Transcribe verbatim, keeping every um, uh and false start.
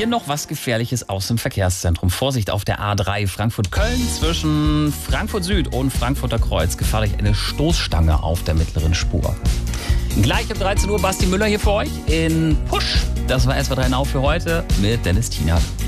Hier noch was Gefährliches aus dem Verkehrszentrum. Vorsicht auf der A drei Frankfurt-Köln zwischen Frankfurt Süd und Frankfurter Kreuz. Gefahr durch eine Stoßstange auf der mittleren Spur. Gleich um dreizehn Uhr Basti Müller hier für euch in Push. Das war S W R drei Now für heute mit Dennis Tienert.